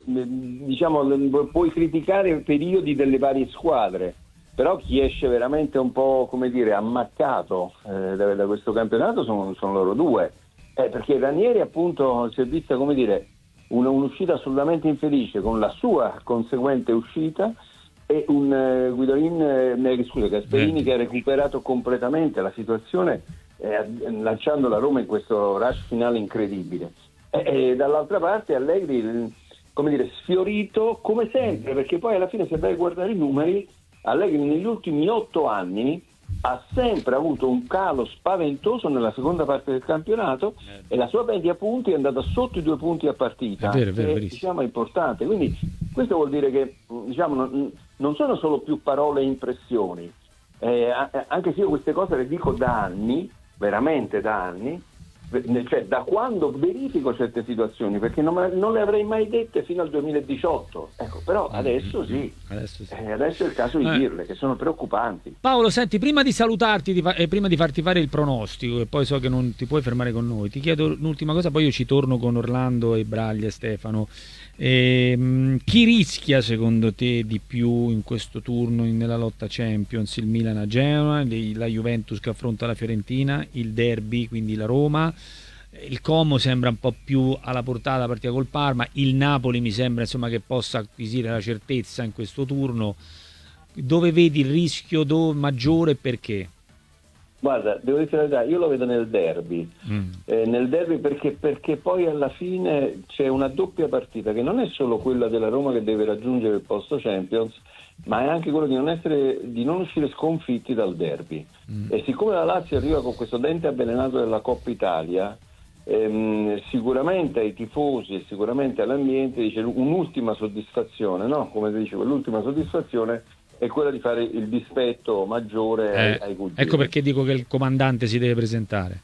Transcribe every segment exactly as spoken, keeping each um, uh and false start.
diciamo, puoi criticare i periodi delle varie squadre, però chi esce veramente un po', come dire, ammaccato eh, da, da questo campionato sono, sono loro due, eh, perché Ranieri appunto si è vista, come dire, una, un'uscita assolutamente infelice con la sua conseguente uscita, e un eh, Guidolin, eh, scusa, Gasperini, che ha recuperato completamente la situazione, eh, lanciando la Roma in questo rush finale incredibile. E, e dall'altra parte Allegri, come dire, sfiorito come sempre, perché poi alla fine, se vai a guardare i numeri, Allegri negli ultimi otto anni ha sempre avuto un calo spaventoso nella seconda parte del campionato, e la sua media punti è andata sotto i due punti a partita, è vero, è vero, che diciamo è importante. Quindi questo vuol dire che, diciamo, non, non sono solo più parole e impressioni, eh, anche se io queste cose le dico da anni, veramente da anni, cioè da quando verifico certe situazioni, perché non, me, non le avrei mai dette fino al duemiladiciotto, ecco, però adesso sì, adesso, sì. Eh, adesso è il caso di eh. dirle, che sono preoccupanti. Paolo, senti, prima di salutarti di fa- e prima di farti fare il pronostico, e poi so che non ti puoi fermare con noi, ti chiedo un'ultima cosa, poi io ci torno con Orlando e Braglia e Stefano. E, chi rischia secondo te di più in questo turno nella lotta Champions? Il Milan a Genoa, la Juventus che affronta la Fiorentina, il derby, quindi la Roma, il Como sembra un po' più alla portata la partita col Parma, il Napoli mi sembra, insomma, che possa acquisire la certezza in questo turno. Dove vedi il rischio dove maggiore e perché? Guarda, devo dire la verità, io lo vedo nel derby, mm. eh, nel derby perché, perché poi alla fine c'è una doppia partita, che non è solo quella della Roma che deve raggiungere il posto Champions, ma è anche quello di non essere, di non uscire sconfitti dal derby. Mm. E siccome la Lazio arriva con questo dente avvelenato della Coppa Italia, ehm, sicuramente ai tifosi e sicuramente all'ambiente dice un'ultima soddisfazione, no? Come si dice, quell'ultima soddisfazione è quella di fare il dispetto maggiore eh, ai, ai cugini. Ecco perché dico che il comandante si deve presentare.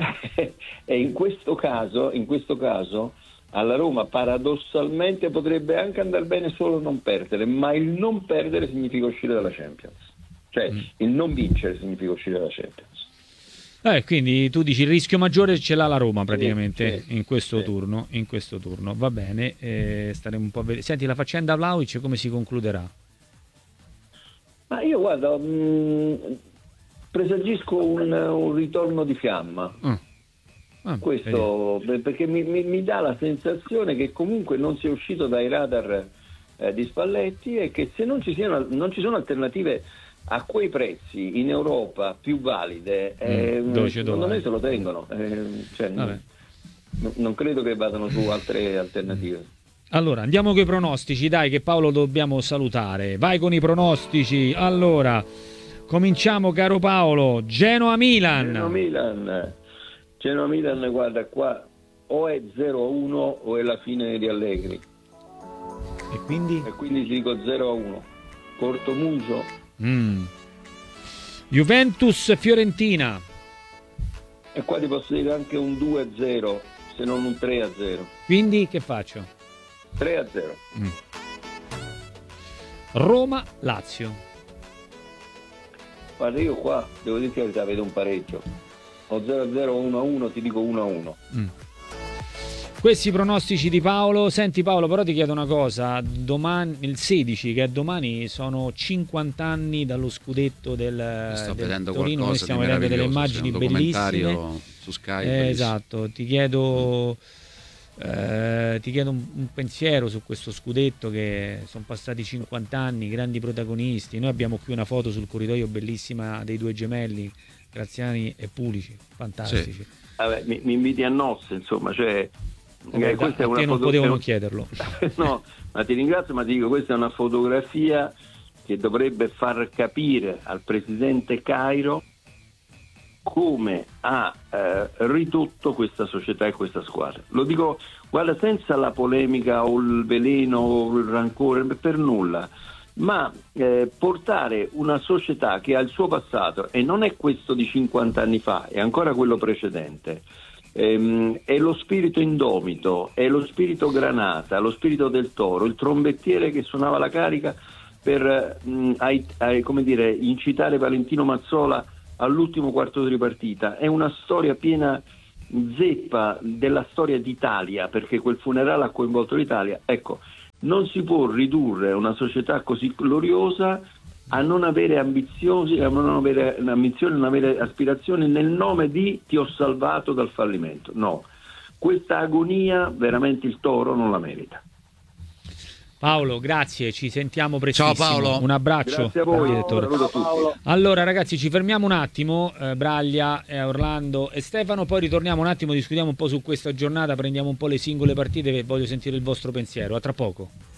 E in questo caso, in questo caso alla Roma paradossalmente potrebbe anche andare bene solo non perdere, ma il non perdere significa uscire dalla Champions, cioè mm. il non vincere significa uscire dalla Champions. Eh, quindi tu dici il rischio maggiore ce l'ha la Roma praticamente sì, sì, in questo sì. turno, in questo turno. Va bene, eh, staremo un po' a vedere. Senti, la faccenda Vlahovic come si concluderà? Ma io guarda, mh, presagisco un, un ritorno di fiamma. Mm. Ah, questo vediamo. Perché mi, mi, mi dà la sensazione che comunque non sia uscito dai radar eh, di Spalletti, e che se non ci siano, non ci sono alternative a quei prezzi in Europa più valide, eh, mm, secondo me se lo tengono. Eh, cioè, non, non credo che vadano su altre alternative. Allora, andiamo con i pronostici, dai, che Paolo dobbiamo salutare. Vai con i pronostici. Allora, cominciamo, caro Paolo. Genoa-Milan. Genoa-Milan. Genoa-Milan, guarda, qua o è zero a uno o è la fine di Allegri. E quindi? E quindi ti dico zero a uno. Cortomuso. Mm. Juventus-Fiorentina. E qua ti posso dire anche un due a zero, se non un tre a zero. Quindi che faccio? tre a zero. Mm. Roma-Lazio. Guarda, io qua devo dire che la vedo un pareggio. O zero a zero o uno a uno, ti dico uno a uno. Mm. Questi i pronostici di Paolo. Senti Paolo, però ti chiedo una cosa. Domani, il sedici, che è domani, sono cinquanta anni dallo scudetto del, sto del vedendo Torino. Noi stiamo vedendo delle immagini bellissime. Su Sky. Eh, esatto, ti chiedo... Mm. Eh, ti chiedo un, un pensiero su questo scudetto, che sono passati cinquanta anni, grandi protagonisti. Noi abbiamo qui una foto sul corridoio bellissima dei due gemelli, Graziani e Pulici, fantastici. Sì. Vabbè, mi, mi inviti a nozze, insomma, cioè eh, questa da, è una a te non foto... potevano chiederlo. No, ma ti ringrazio, ma ti dico, questa è una fotografia che dovrebbe far capire al presidente Cairo come ha eh, ridotto questa società e questa squadra. Lo dico, guarda, senza la polemica o il veleno o il rancore, per nulla, ma eh, portare una società che ha il suo passato, e non è questo di cinquanta anni fa, è ancora quello precedente, ehm, è lo spirito indomito, è lo spirito granata, lo spirito del toro, il trombettiere che suonava la carica per mh, ai, ai, come dire, incitare Valentino Mazzola all'ultimo quarto di partita. È una storia piena zeppa della storia d'Italia, perché quel funerale ha coinvolto l'Italia. Ecco, non si può ridurre una società così gloriosa a non avere ambizioni, a non avere ambizioni, non avere aspirazioni nel nome di ti ho salvato dal fallimento. No, questa agonia veramente il Toro non la merita. Paolo, grazie, ci sentiamo prestissimo. Ciao Paolo. Un abbraccio. Grazie a voi. Direttore. Saluto a tutti. Allora ragazzi, ci fermiamo un attimo, eh, Braglia, eh, Orlando e Stefano, poi ritorniamo un attimo, discutiamo un po' su questa giornata, prendiamo un po' le singole partite e voglio sentire il vostro pensiero. A tra poco.